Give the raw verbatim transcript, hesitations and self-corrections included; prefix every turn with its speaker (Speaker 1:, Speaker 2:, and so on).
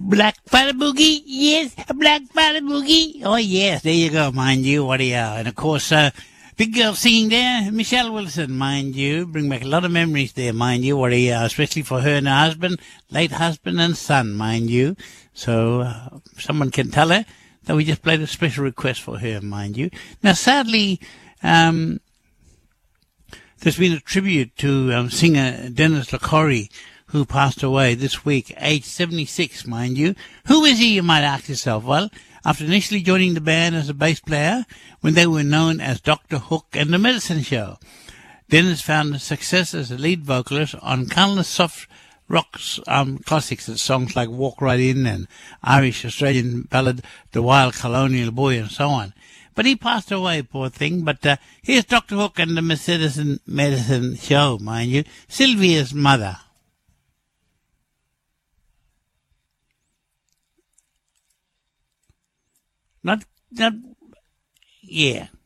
Speaker 1: Black Fire Boogie, yes, Black Fire Boogie. Oh, yes, there you go, mind you, what do you, and of course, uh, big girl singing there, Michelle Wilson, mind you, bring back a lot of memories there, mind you, what do you, especially for her and her husband, late husband and son, mind you, so uh, someone can tell her that we just played a special request for her, mind you. Now, sadly, um, there's been a tribute to um, singer Dennis LaCorrie, who passed away this week, aged seventy-six, mind you. Who is he, you might ask yourself? Well, after initially joining the band as a bass player, when they were known as Doctor Hook and the Medicine Show, Dennis found success as a lead vocalist on countless soft rock um, classics and songs like Walk Right In and Irish-Australian ballad The Wild Colonial Boy and so on. But he passed away, poor thing. But uh, here's Doctor Hook and the Medicine, Medicine Show, mind you. Sylvia's mother. Not, not, yeah.